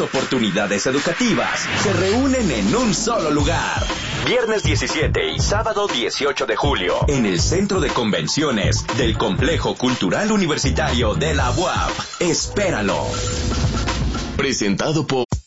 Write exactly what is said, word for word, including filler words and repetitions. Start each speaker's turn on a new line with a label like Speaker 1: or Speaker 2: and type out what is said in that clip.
Speaker 1: grandes oportunidades educativas se reúnen en un solo lugar. Viernes diecisiete y sábado dieciocho de julio, en el Centro de Convenciones del Complejo Cultural Universitario de la U A P. Espéralo.
Speaker 2: Presentado por